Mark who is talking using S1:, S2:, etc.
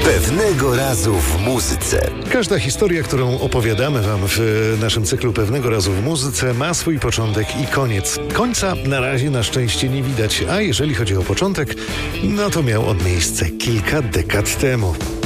S1: Pewnego razu w muzyce.
S2: Każda historia, którą opowiadamy Wam w naszym cyklu Pewnego razu w muzyce, ma swój początek i koniec. Końca na razie na szczęście nie widać, a jeżeli chodzi o początek, no to miał on miejsce kilka dekad temu.